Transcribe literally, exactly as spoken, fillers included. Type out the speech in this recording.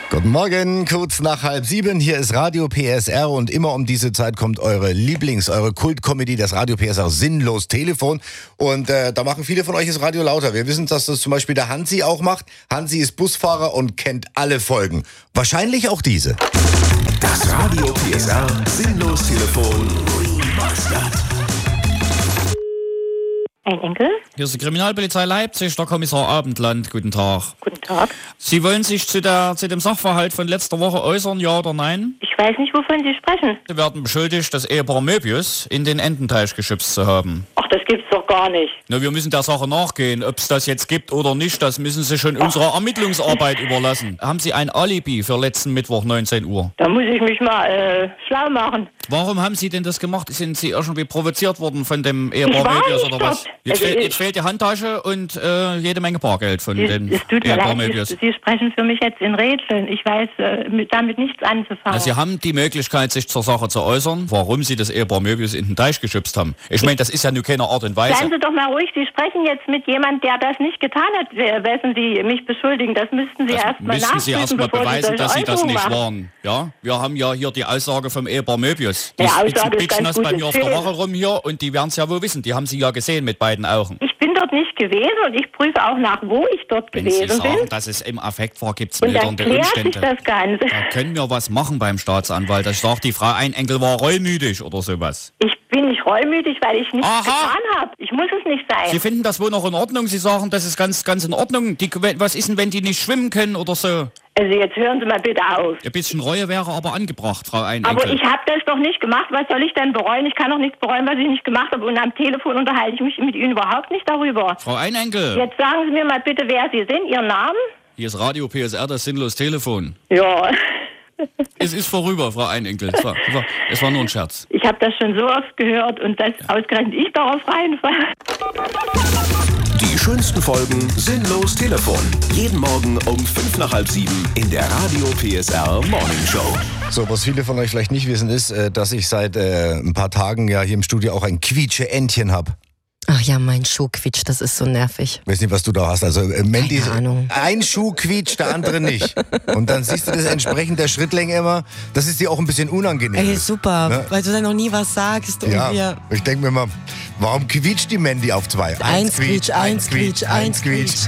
Guten Morgen, kurz nach halb sieben. Hier ist Radio P S R und immer um diese Zeit kommt eure Lieblings-, eure Kult-Comedy, das Radio P S R Sinnlos Telefon. Und äh, da machen viele von euch das Radio lauter. Wir wissen, dass das zum Beispiel der Hansi auch macht. Hansi ist Busfahrer und kennt alle Folgen. Wahrscheinlich auch diese. Das Radio P S R Sinnlos Telefon Remastered. Ein Enkel? Hier ist die Kriminalpolizei Leipzig, der Kommissar Abendland. Guten Tag. Guten Tag. Sie wollen sich zu, der, zu dem Sachverhalt von letzter Woche äußern, ja oder nein? Ich weiß nicht, wovon Sie sprechen. Sie werden beschuldigt, das Ehepaar Möbius in den Ententeich geschubst zu haben. Ach, das gibt's doch gar nicht. Na, wir müssen der Sache nachgehen. Ob es das jetzt gibt oder nicht, das müssen Sie schon unserer Ermittlungsarbeit überlassen. Haben Sie ein Alibi für letzten Mittwoch neunzehn Uhr? Da muss ich mich mal äh, schlau machen. Warum haben Sie denn das gemacht? Sind Sie irgendwie provoziert worden von dem Ich Ehepaar war Möbius nicht oder was? dort. Jetzt, Also fehl, ich- jetzt fehlt die Handtasche und äh, jede Menge Bargeld von Sie, dem es tut mir Ehepaar leid, Möbius. Sie, Sie sprechen für mich jetzt in Rätseln. Ich weiß äh, mit, damit nichts anzufangen. Also Sie haben die Möglichkeit, sich zur Sache zu äußern, warum Sie das Ehepaar Möbius in den Teich geschubst haben. Ich meine, das ist ja nur keine Art und Weise. Seien Sie doch mal ruhig, Sie sprechen jetzt mit jemandem, der das nicht getan hat. Wer- Wessen Sie mich beschuldigen, das müssten Sie Das erst mal müssen Sie erst nachprüfen, mal bevor beweisen, solche dass Sie das Äußerungen nicht machen. waren. Ja, wir haben ja hier die Aussage vom Ehepaar Möbius. Die Ja, spitzen- Aussage ist pitchen ganz das bei gut mir auf der erzählt. Woche rum hier und die werden es ja wohl wissen. Die haben Sie ja gesehen mit beiden Augen. Ich bin dort nicht gewesen und ich prüfe auch nach, wo ich dort Wenn Sie gewesen sagen, bin. dass es im Affekt war, gibt es Und dann mildernde klärt sich Umstände. das Ganze. Da können wir was machen beim Staatsanwalt. Ich sage, die Frau Einenkel war reumütig oder sowas. Ich bin nicht reumütig, weil ich nichts Aha. getan habe. Ich muss es nicht sein. Sie finden das wohl noch in Ordnung? Sie sagen, das ist ganz, ganz in Ordnung. Die, was ist denn, wenn die nicht schwimmen können oder so? Also jetzt hören Sie mal bitte auf. Ein bisschen Reue wäre aber angebracht, Frau Einenkel. Aber ich habe das doch nicht gemacht. Was soll ich denn bereuen? Ich kann doch nichts bereuen, was ich nicht gemacht habe. Und am Telefon unterhalte ich mich mit Ihnen überhaupt nicht darüber. Frau Einenkel, Jetzt sagen Sie mir mal bitte, wer Sie sind, Ihren Namen? hier ist Radio P S R, das Sinnlos Telefon. Ja, Es ist vorüber, Frau Einenkel. Es war, es war, es war nur ein Scherz. ich habe das schon so oft gehört und dass ausgerechnet ich darauf reinfalle. Die schönsten Folgen Sinnlos Telefon. Jeden Morgen um fünf nach halb sieben in der Radio P S R Morning Show. So, was viele von euch vielleicht nicht wissen, ist, äh, dass ich seit äh, ein paar Tagen ja hier im Studio auch ein Quietsche-Entchen habe. Ach ja, mein Schuh quietscht, das ist so nervig. Weiß nicht, was du da hast. Also äh, Mandy, Keine Ahnung. ein Schuh quietscht, der andere nicht. Und dann siehst du das entsprechend der Schrittlänge immer. Das ist dir auch ein bisschen unangenehm. Ey, super, Ne? weil du dann noch nie was sagst. Und Ja, wir ich denke mir mal, warum quietscht die Mandy auf zwei? Eins quietsch, eins quietsch, eins quietsch.